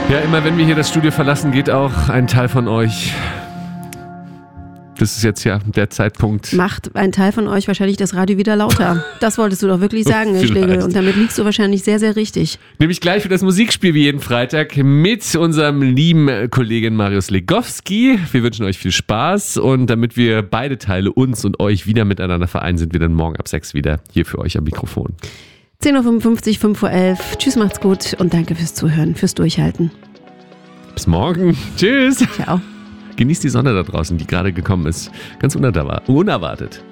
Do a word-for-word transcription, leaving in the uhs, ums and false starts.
Ja, immer wenn wir hier das Studio verlassen, geht auch ein Teil von euch. Das ist jetzt ja der Zeitpunkt. Macht ein Teil von euch wahrscheinlich das Radio wieder lauter. Das wolltest du doch wirklich sagen, Herr Schlegel. Und damit liegst du wahrscheinlich sehr, sehr richtig. Nämlich gleich für das Musikspiel wie jeden Freitag mit unserem lieben Kollegen Marius Legowski. Wir wünschen euch viel Spaß und damit wir beide Teile, uns und euch, wieder miteinander vereinen, sind wir dann morgen ab sechs wieder hier für euch am Mikrofon. zehn Uhr fünfundfünfzig, fünf Uhr elf. Tschüss, macht's gut und danke fürs Zuhören, fürs Durchhalten. Bis morgen. Tschüss. Ciao. Genießt die Sonne da draußen, die gerade gekommen ist. Ganz unerwartet.